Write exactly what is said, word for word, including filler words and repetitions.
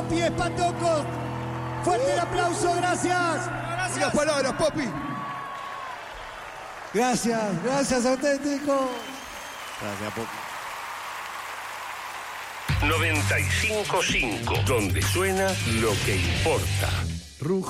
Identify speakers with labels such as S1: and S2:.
S1: Popi Espantocos. Fuerte el aplauso, gracias.
S2: Gracias. Unas palabras, Popi.
S1: Gracias, gracias, auténticos.
S3: Gracias, Popi.
S4: noventa y cinco punto cinco, donde suena lo que importa.
S3: Ruge.